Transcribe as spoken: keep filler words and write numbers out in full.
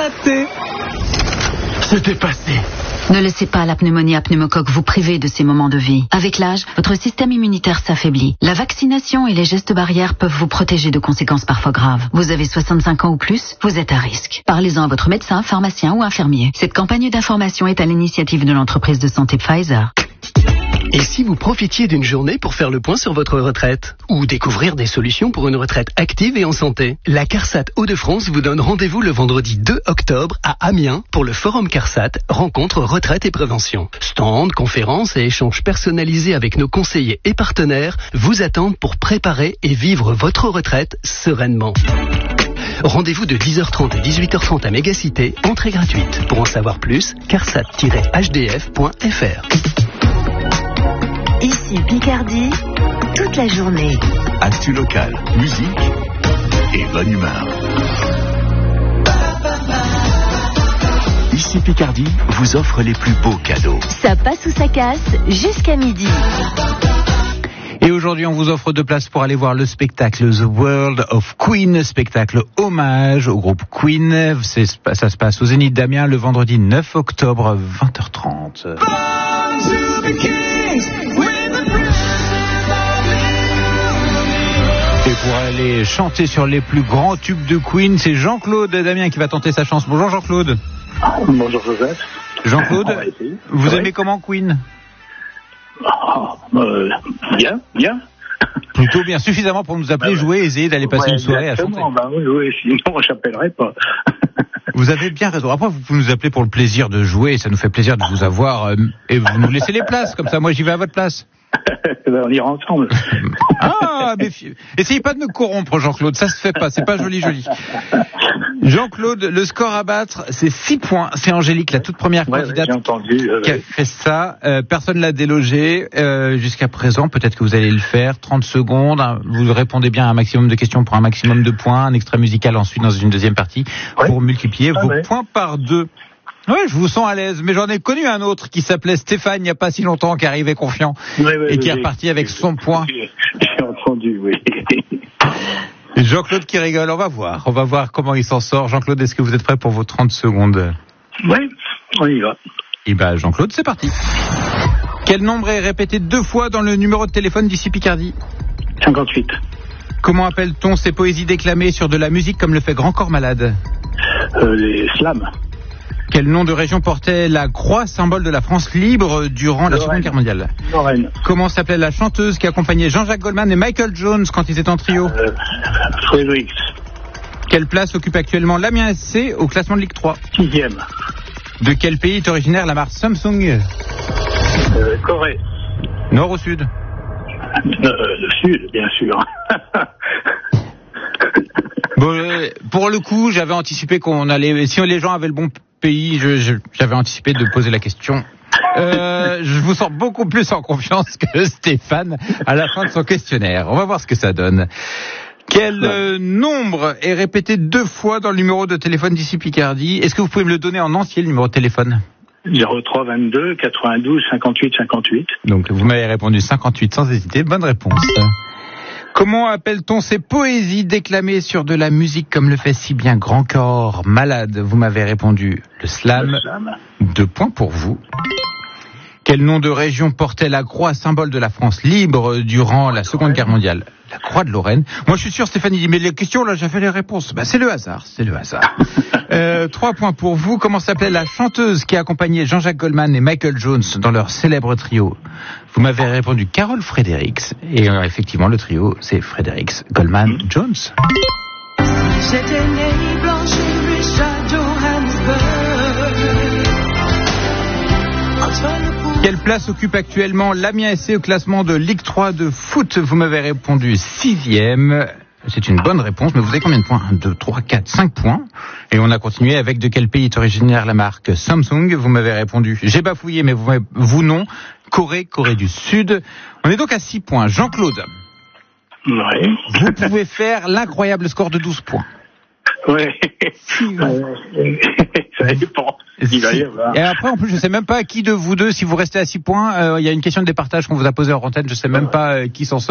éclaté. C'était passé. Ne laissez pas la pneumonie à pneumocoque vous priver de ces moments de vie. Avec l'âge, votre système immunitaire s'affaiblit. La vaccination et les gestes barrières peuvent vous protéger de conséquences parfois graves. Vous avez soixante-cinq ans ou plus, vous êtes à risque. Parlez-en à votre médecin, pharmacien ou infirmier. Cette campagne d'information est à l'initiative de l'entreprise de santé Pfizer. Et si vous profitiez d'une journée pour faire le point sur votre retraite ou découvrir des solutions pour une retraite active et en santé, la CARSAT Hauts-de-France vous donne rendez-vous le vendredi deux octobre à Amiens pour le Forum CARSAT, rencontre retraite et prévention. Stand, conférences et échanges personnalisés avec nos conseillers et partenaires vous attendent pour préparer et vivre votre retraite sereinement. Rendez-vous de dix heures trente à dix-huit heures trente à Mégacité, entrée gratuite. Pour en savoir plus, carsat tiret h d f point f r. Ici Picardie, toute la journée. Actu locale, musique et bonne humeur. Ici Picardie vous offre les plus beaux cadeaux. Ça passe ou ça casse jusqu'à midi. Et aujourd'hui, on vous offre deux places pour aller voir le spectacle The World of Queen, spectacle hommage au groupe Queen. C'est, ça se passe au Zénith d'Amiens le vendredi neuf octobre, vingt heures trente. Et pour aller chanter sur les plus grands tubes de Queen, c'est Jean-Claude Damien qui va tenter sa chance. Bonjour Jean-Claude. Bonjour Joseph. Jean-Claude, vous ouais. aimez comment Queen? Oh, euh, Bien, bien. Plutôt bien, suffisamment pour nous appeler, bah, jouer, essayer d'aller passer ouais, une soirée à chanter. Bah, oui, oui, sinon j'appellerai pas. Vous avez bien raison. Après, vous pouvez nous appeler pour le plaisir de jouer, ça nous fait plaisir de vous avoir, euh, et vous nous laissez les places, comme ça moi j'y vais à votre place. On ira ensemble. Ah, mais essayez pas de me corrompre, Jean-Claude, ça se fait pas, c'est pas joli joli. Jean-Claude, le score à battre, c'est six points. C'est Angélique, la toute première ouais, candidate ouais, entendu, euh, qui a fait ça. Euh, personne l'a délogé euh, jusqu'à présent. Peut-être que vous allez le faire. trente secondes. Hein, vous répondez bien à un maximum de questions pour un maximum de points. Un extrait musical ensuite dans une deuxième partie ouais. pour multiplier ah, vos ouais. points par deux. Oui, je vous sens à l'aise, mais j'en ai connu un autre qui s'appelait Stéphane il n'y a pas si longtemps, qui arrivait confiant oui, oui, et qui oui, est reparti oui, avec son oui, point. J'ai entendu, oui. Jean-Claude qui rigole, on va voir, on va voir comment il s'en sort. Jean-Claude, est-ce que vous êtes prêt pour vos trente secondes? Oui, on y va. Et ben Jean-Claude, c'est parti. Quel nombre est répété deux fois dans le numéro de téléphone d'ici Picardie? cinquante-huit. Comment appelle-t-on ces poésies déclamées sur de la musique comme le fait Grand Corps Malade? euh, Les slams. Quel nom de région portait la croix, symbole de la France libre durant la Seconde Guerre mondiale? Lorraine. Comment s'appelait la chanteuse qui accompagnait Jean-Jacques Goldman et Michael Jones quand ils étaient en trio? euh, Frédéric. Quelle place occupe actuellement l'Amiens S C au classement de Ligue trois? Sixième. De quel pays est originaire la marque Samsung? euh, Corée. Nord ou sud? euh, Le sud, bien sûr. Bon, euh, pour le coup, j'avais anticipé qu'on allait... Si les gens avaient le bon pays, je, je, j'avais anticipé de poser la question. Euh, je vous sens beaucoup plus en confiance que Stéphane à la fin de son questionnaire. On va voir ce que ça donne. Quel euh, nombre est répété deux fois dans le numéro de téléphone d'ici Picardie? Est-ce que vous pouvez me le donner en entier, le numéro de téléphone? zéro trois vingt-deux quatre-vingt-douze cinquante-huit cinquante-huit. Donc vous m'avez répondu cinquante-huit sans hésiter. Bonne réponse. Comment appelle-t-on ces poésies déclamées sur de la musique comme le fait si bien Grand Corps Malade? Vous m'avez répondu le slam. Le slam. Deux points pour vous. Quel nom de région portait la croix, symbole de la France libre durant la Seconde Guerre mondiale? La croix de Lorraine. Moi, je suis sûr, Stéphanie dit, mais les questions, là, j'ai fait les réponses. Bah, c'est le hasard, c'est le hasard. euh, trois points pour vous. Comment s'appelait la chanteuse qui accompagnait Jean-Jacques Goldman et Michael Jones dans leur célèbre trio? Vous m'avez répondu Carole Fredericks. Et euh, effectivement, le trio, c'est Fredericks, Goldman, Jones. J'étais né blanche et riche à Johannesburg. Quelle place occupe actuellement l'Amiens S C au classement de Ligue trois de foot? Vous m'avez répondu sixième. C'est une bonne réponse, mais vous avez combien de points? un, deux, trois, quatre, cinq points. Et on a continué avec de quel pays est originaire la marque Samsung? Vous m'avez répondu, j'ai bafouillé, mais vous, vous non. Corée, Corée du Sud. On est donc à six points. Jean-Claude. Oui. Vous pouvez faire l'incroyable score de douze points. Oui. Ça dépend. Il va y avoir. Et après, en plus, je sais même pas qui de vous deux, si vous restez à six points, il euh, y a une question de départage qu'on vous a posée en antenne, je sais même pas euh, qui s'en sort.